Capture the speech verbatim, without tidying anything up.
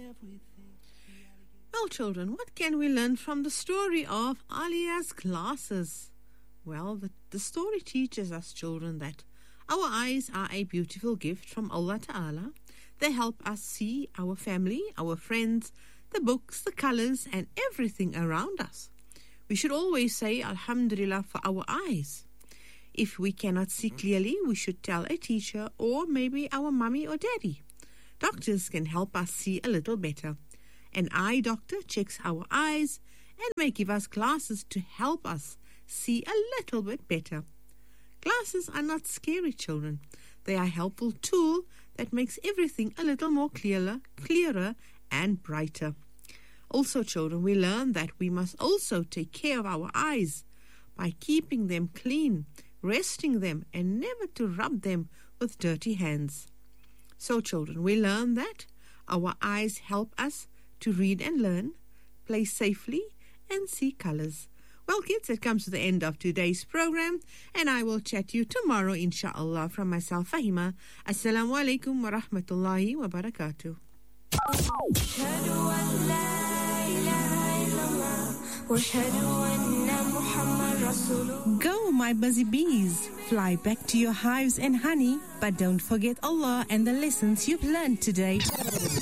Well, children, what can we learn from the story of Alia's glasses? Well, the, the story teaches us, children, that our eyes are a beautiful gift from Allah Ta'ala. They help us see our family, our friends, the books, the colors, and everything around us. We should always say Alhamdulillah for our eyes. If we cannot see clearly, we should tell a teacher or maybe our mummy or daddy. Doctors can help us see a little better. An eye doctor checks our eyes and may give us glasses to help us see a little bit better. Glasses are not scary, children. They are a helpful tool that makes everything a little more clearer, clearer and brighter. Also, children, we learn that we must also take care of our eyes by keeping them clean, resting them, and never to rub them with dirty hands. So, children, we learn that our eyes help us to read and learn, play safely, and see colors. Well, kids, that comes to the end of today's program, and I will chat to you tomorrow, inshallah, from myself, Fahima. Assalamu alaikum wa rahmatullahi wa barakatuh. Go, my busy bees. Fly back to your hives and honey, but don't forget Allah and the lessons you've learned today.